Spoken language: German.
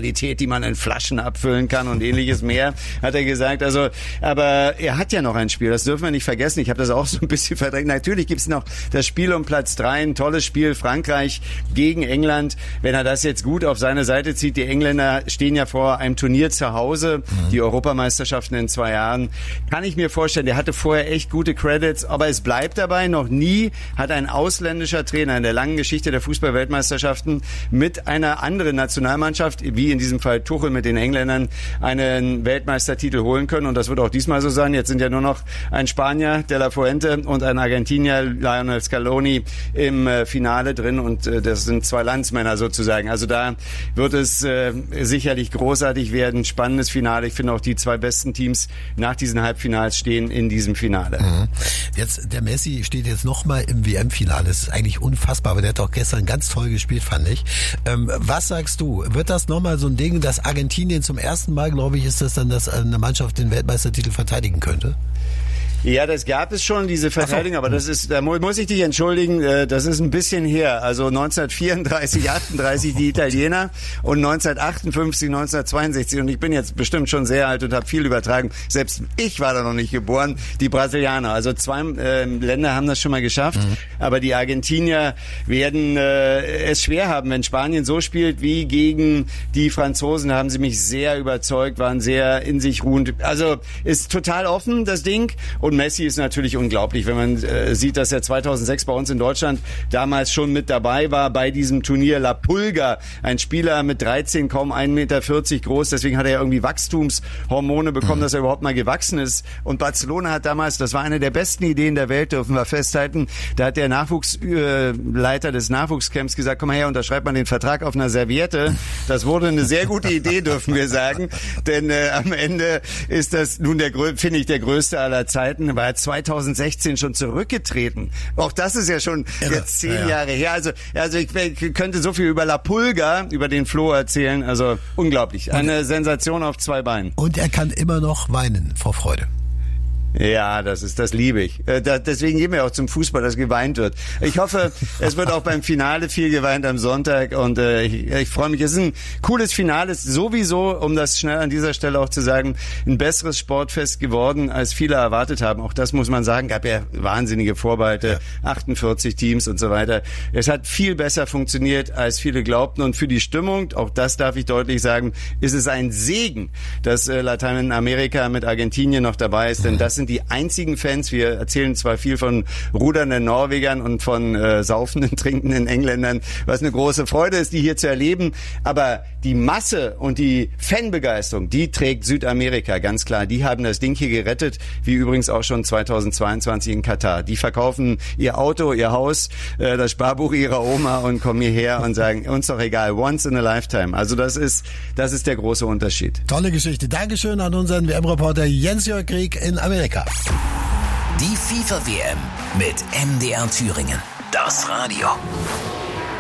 Qualität, die man in Flaschen abfüllen kann und ähnliches mehr, hat er gesagt. Also, aber er hat ja noch ein Spiel, das dürfen wir nicht vergessen. Ich habe das auch so ein bisschen verdrängt. Natürlich gibt's noch das Spiel um Platz 3, ein tolles Spiel, Frankreich gegen England. Wenn er das jetzt gut auf seine Seite zieht, die Engländer stehen ja vor einem Turnier zu Hause, die Europameisterschaften in 2 Jahren, kann ich mir vorstellen, der hatte vorher echt gute Credits, aber es bleibt dabei, noch nie hat ein ausländischer Trainer in der langen Geschichte der Fußball-Weltmeisterschaften mit einer anderen Nationalmannschaft, wie in diesem Fall Tuchel mit den Engländern, einen Weltmeistertitel holen können. Und das wird auch diesmal so sein. Jetzt sind ja nur noch ein Spanier, De La Fuente, und ein Argentinier, Lionel Scaloni, im Finale drin. Und das sind 2 Landsmänner sozusagen. Also da wird es sicherlich großartig werden. Spannendes Finale. Ich finde auch die 2 besten Teams nach diesen Halbfinals stehen in diesem Finale. Jetzt, der Messi steht jetzt nochmal im WM-Finale. Das ist eigentlich unfassbar, aber der hat auch gestern ganz toll gespielt, fand ich. Was sagst du? Wird das nochmal so ein Ding, dass Argentinien zum ersten Mal, glaube ich, ist das dann, dass eine Mannschaft den Weltmeistertitel verteidigen könnte? Ja, das gab es schon, diese Verteidigung, aber das ist, da muss ich dich entschuldigen, das ist ein bisschen her. Also 1934, 38 die Italiener und 1958, 1962, und ich bin jetzt bestimmt schon sehr alt und habe viel übertragen. Selbst ich war da noch nicht geboren, die Brasilianer. Also 2 Länder haben das schon mal geschafft, aber die Argentinier werden es schwer haben, wenn Spanien so spielt wie gegen die Franzosen. Da haben sie mich sehr überzeugt, waren sehr in sich ruhend. Also ist total offen, das Ding. Und Messi ist natürlich unglaublich, wenn man sieht, dass er 2006 bei uns in Deutschland damals schon mit dabei war bei diesem Turnier. La Pulga, ein Spieler mit 13, kaum 1,40 Meter groß, deswegen hat er ja irgendwie Wachstumshormone bekommen, dass er überhaupt mal gewachsen ist. Und Barcelona hat damals, das war eine der besten Ideen der Welt, dürfen wir festhalten, da hat der Nachwuchsleiter des Nachwuchscamps gesagt, komm mal her, unterschreibt mal den Vertrag auf einer Serviette. Das wurde eine sehr gute Idee, dürfen wir sagen, denn am Ende ist das nun finde ich, der größte aller Zeiten. War er 2016 schon zurückgetreten. Auch das ist ja schon jetzt 10 Jahre her. Also ich könnte so viel über La Pulga, über den Flo erzählen. Also unglaublich. Eine Sensation auf 2 Beinen. Und er kann immer noch weinen vor Freude. Ja, das liebe ich. Deswegen gehen wir auch zum Fußball, dass geweint wird. Ich hoffe, es wird auch beim Finale viel geweint am Sonntag, und ich freue mich. Es ist ein cooles Finale, es ist sowieso, um das schnell an dieser Stelle auch zu sagen, ein besseres Sportfest geworden, als viele erwartet haben. Auch das muss man sagen, gab ja wahnsinnige Vorbehalte, 48 Teams und so weiter. Es hat viel besser funktioniert, als viele glaubten, und für die Stimmung, auch das darf ich deutlich sagen, ist es ein Segen, dass Lateinamerika mit Argentinien noch dabei ist, denn das sind die einzigen Fans. Wir erzählen zwar viel von rudernden Norwegern und von saufenden, trinkenden Engländern, was eine große Freude ist, die hier zu erleben, aber die Masse und die Fanbegeisterung, die trägt Südamerika, ganz klar. Die haben das Ding hier gerettet, wie übrigens auch schon 2022 in Katar. Die verkaufen ihr Auto, ihr Haus, das Sparbuch ihrer Oma und kommen hierher und sagen, uns doch egal, once in a lifetime. Also das ist der große Unterschied. Tolle Geschichte. Dankeschön an unseren WM-Reporter Jens-Jörg Krieg in Amerika. Die FIFA-WM mit MDR Thüringen. Das Radio.